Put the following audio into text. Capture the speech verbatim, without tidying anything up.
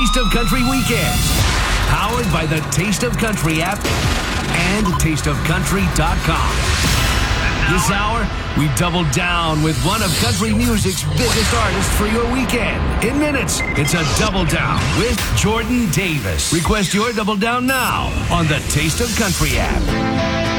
Taste of Country Weekend. Powered by the Taste of Country app and taste of country dot com. This hour, we double down with one of country music's biggest artists for your weekend. In minutes, it's a Double Down with Jordan Davis. Request your Double Down now on the Taste of Country app.